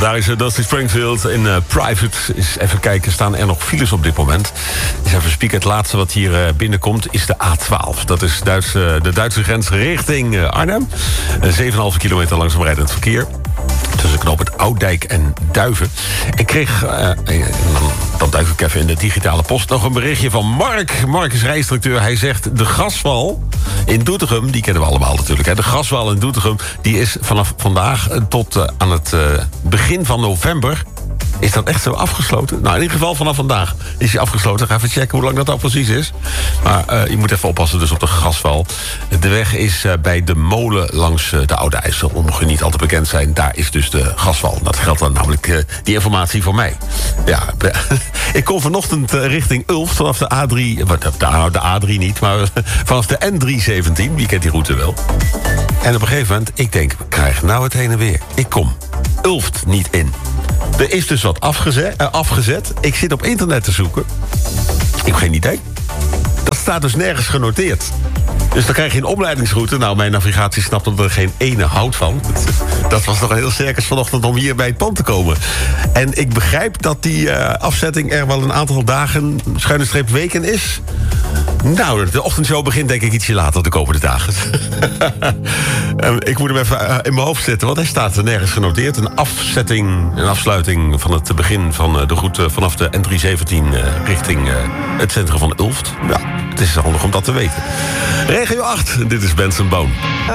Daar is Dusty Springfield in Private. Even kijken, staan er nog files op dit moment? Eens even spieken. Het laatste wat hier binnenkomt is de A12. Dat is de Duitse grens richting Arnhem. 7,5 kilometer langzaam rijdend verkeer. Tussen knooppunt Ouddijk en Duiven. Ik kreeg, dan duik ik even in de digitale post, nog een berichtje van Mark. Mark is rijinstructeur. Hij zegt, de gaswal in Doetinchem, die kennen we allemaal natuurlijk. Hè. De gaswal in Doetinchem, die is vanaf vandaag tot aan het begin van november... Is dat echt zo afgesloten? Nou, in ieder geval vanaf vandaag is hij afgesloten. Ga even checken hoe lang dat nou precies is. Maar je moet even oppassen dus op de gaswal. De weg is bij de molen langs de Oude IJssel. Mocht je niet al te bekend zijn, daar is dus de gaswal. Dat geldt dan namelijk die informatie voor mij. Ja, ik kom vanochtend richting Ulft vanaf de A3... de A3 niet, maar vanaf de N317. Wie kent die route wel? En op een gegeven moment, ik denk, we krijgen nou het heen en weer. Ik kom Ulft niet in. Er is dus wat afgezet. Ik zit op internet te zoeken. Ik heb geen idee. Dat staat dus nergens genoteerd. Dus dan krijg je een opleidingsroute. Nou, mijn navigatie snapt er geen ene hout van. Dat was nog een heel circus vanochtend om hier bij het pand te komen. En ik begrijp dat die afzetting er wel een aantal dagen, schuine streep weken is. Nou, de ochtendshow begint denk ik ietsje later de komende dagen. Ik moet hem even in mijn hoofd zetten, want hij staat er nergens genoteerd. Een afsluiting van het begin van de route vanaf de N317 richting het centrum van Ulft. Ja, het is handig om dat te weten. Regio 8, dit is Benson Boone.